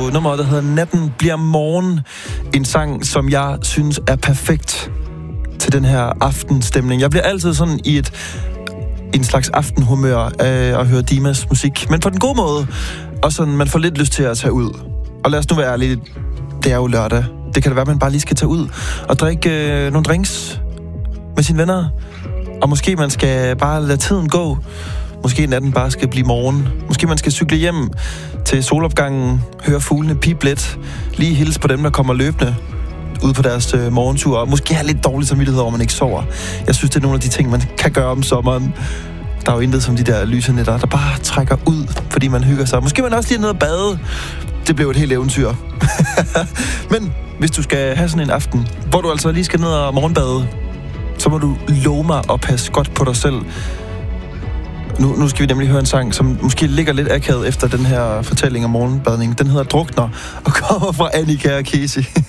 nummeret, der hedder Natten bliver morgen. En sang, som jeg synes er perfekt til den her aftenstemning. Jeg bliver altid sådan i en slags aftenhumør af at høre Dimas musik, men på den gode måde. Og sådan, man får lidt lyst til at tage ud. Og lad os nu være ærlige, det er jo lørdag. Det kan da være, at man bare lige skal tage ud og drikke nogle drinks med sine venner. Og måske man skal bare lade tiden gå. Måske natten bare skal blive morgen. Måske man skal cykle hjem til solopgangen, høre fuglene pipe lidt, lige hilse på dem, der kommer løbende ud på deres morgentur, og måske have lidt dårlig samvittighed over, man ikke sover. Jeg synes, det er nogle af de ting, man kan gøre om sommeren. Der er jo intet som de der lysenetter, der bare trækker ud, fordi man hygger sig. Måske man også lige ned og bade. Det blev et helt eventyr. Men hvis du skal have sådan en aften, hvor du altså lige skal ned og morgenbade, så må du love mig at passe godt på dig selv. Nu skal vi nemlig høre en sang, som måske ligger lidt akavet efter den her fortælling om morgenbadning. Den hedder Drukner, og kommer fra Annika og Casey.